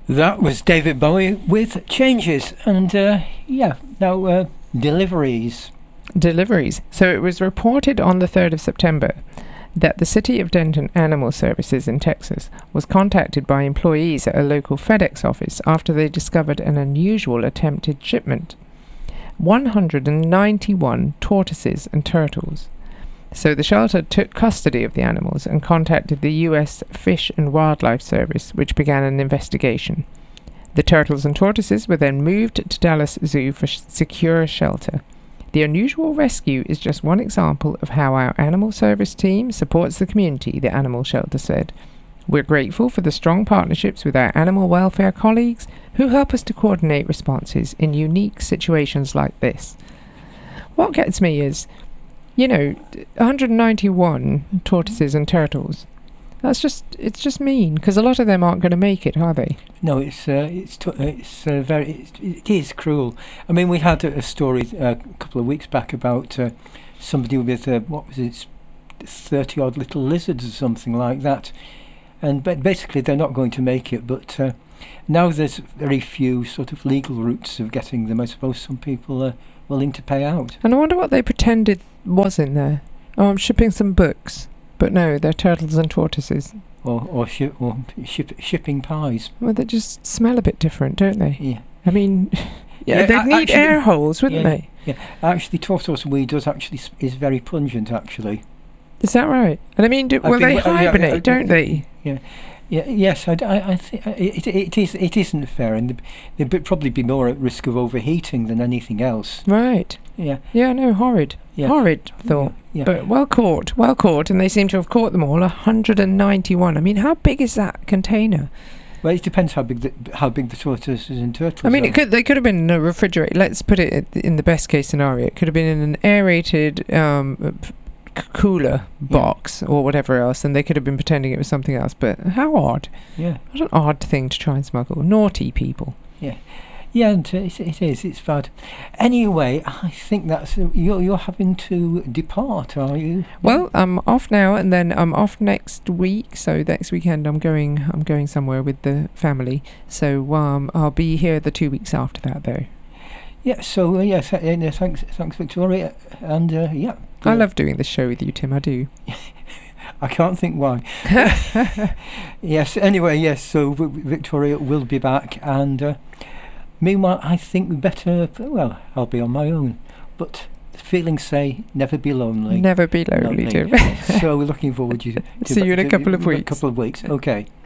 That was David Bowie with Changes. And now deliveries. Deliveries. So it was reported on the 3rd of September that the City of Denton Animal Services in Texas was contacted by employees at a local FedEx office after they discovered an unusual attempted shipment. 191 tortoises and turtles. So the shelter took custody of the animals and contacted the U.S. Fish and Wildlife Service, which began an investigation. The turtles and tortoises were then moved to Dallas Zoo for secure shelter. The unusual rescue is just one example of how our animal service team supports the community, the animal shelter said. We're grateful for the strong partnerships with our animal welfare colleagues who help us to coordinate responses in unique situations like this. What gets me is, 191 tortoises and turtles. It's just mean, because a lot of them aren't going to make it, are they? No, it is cruel. I mean, we had a story a couple of weeks back about somebody with 30 odd little lizards or something like that, and basically they're not going to make it. But now there's very few sort of legal routes of getting them. I suppose some people are willing to pay out. And I wonder what they pretended was in there. Oh, I'm shipping some books. But no, they're turtles and tortoises. Or shipping pies. Well, they just smell a bit different, don't they? Yeah. I mean, they'd need air holes, wouldn't they? Yeah. Actually, tortoise weed is very pungent, actually. Is that right? And I mean, they hibernate, don't they? Yeah. Yeah, yes, I think it isn't fair, and they'd probably be more at risk of overheating than anything else. Right. Yeah. Yeah, no, horrid. Yeah. Horrid thought. Yeah. But well caught, and they seem to have caught them all, 191. I mean, how big is that container? Well, it depends how big the tortoises and turtles I mean, are. they could have been in a refrigerator. Let's put it in the best case scenario. It could have been in an aerated cooler box or whatever else, and they could have been pretending it was something else. But how odd. Yeah. What an odd thing to try and smuggle. Naughty people. Yeah. Yeah, and it is. It's bad. Anyway, I think that's you're having to depart, are you? Well, I'm off now, and then I'm off next week. So next weekend, I'm going somewhere with the family. So I'll be here the 2 weeks after that, though. Yeah. So thanks, Victoria, and yeah. I love doing this show with you, Tim. I do. I can't think why. Yes. Anyway, yes. So Victoria will be back, and. Meanwhile, I think I'll be on my own. But the feelings say, never be lonely. Never be lonely, Jim. So we're looking forward to see you in a couple of weeks. Okay.